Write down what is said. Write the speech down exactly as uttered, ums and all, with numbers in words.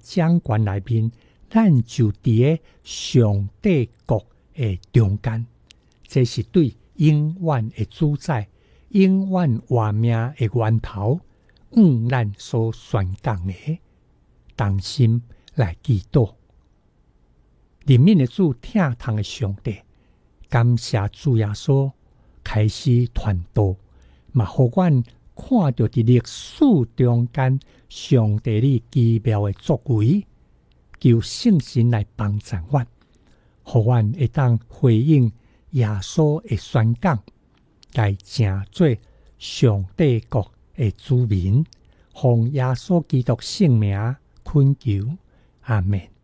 掌权内面，咱就伫个上帝国的中间，这是对永远的主宰、永远活命的源头，向咱所宣讲的。同心来祈祷，怜悯的主，疼痛的上帝，感谢主耶稣开始传道，嘛，互阮看到伫历史中间上帝你奇妙的作为，求圣神来帮助阮，互阮会当回应耶稣的宣讲，来成做上帝国的子民，奉耶稣基督圣名恳求，阿们。